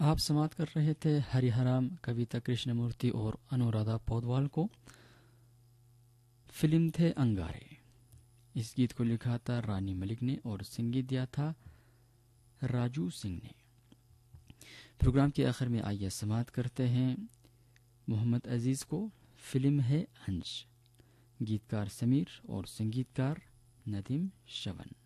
आप समाप्त कर रहे थे हरिहराम कविता कृष्णमूर्ति और अनुराधा पौडवाल को। फिल्म थे अंगारे। इस गीत को लिखा था रानी मलिक ने और संगीत दिया था राजू सिंह ने। प्रोग्राम के आखिर में आइए समाप्त करते हैं मोहम्मद अजीज को। फिल्म है अंश, गीतकार समीर और संगीतकार नदीम श्रवण।